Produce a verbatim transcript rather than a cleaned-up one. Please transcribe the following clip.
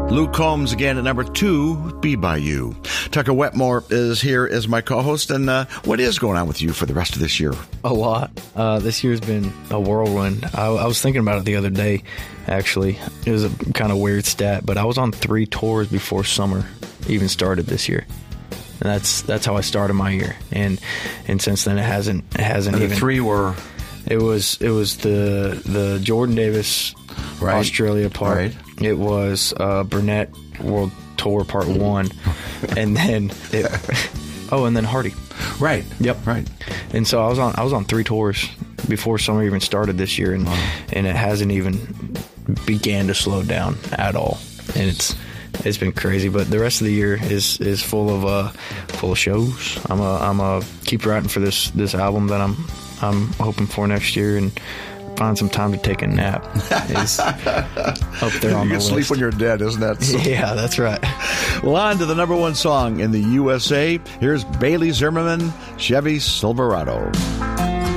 Luke Combs again at number two, Be By You. Tucker Wetmore is here as my co-host, and uh, what is going on with you for the rest of this year? A lot. Uh, this year's been a whirlwind. I, I was thinking about it the other day, actually. It was a kind of weird stat, but I was on three tours before summer even started this year. And that's that's how I started my year. And and since then it hasn't it hasn't and even the three were It was it was the the Jordan Davis right. Australia part. Right. It was uh, Burnett World Tour Part One, and then it, oh, and then Hardy. Right. Yep. Right. And so I was on I was on three tours before summer even started this year, and wow. and it hasn't even began to slow down at all. And it's it's been crazy, but the rest of the year is is full of uh full of shows. I'm a I'm a keep writing for this this album that I'm I'm hoping for next year, and find some time to take a nap is up there on you the list. You can sleep when you're dead, isn't that? So? Yeah, that's right. Well, on to the number one song in the U S A. Here's Bailey Zimmerman, Chevy Silverado.